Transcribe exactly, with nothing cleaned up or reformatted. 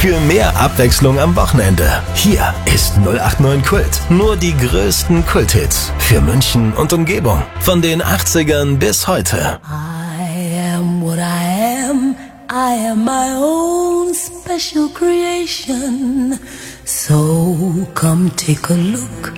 Für mehr Abwechslung am Wochenende. Hier ist null acht neun Kult. Nur die größten Kulthits für München und Umgebung. Von den achtzigern bis heute. I am what I am. I am my own special creation. So come take a look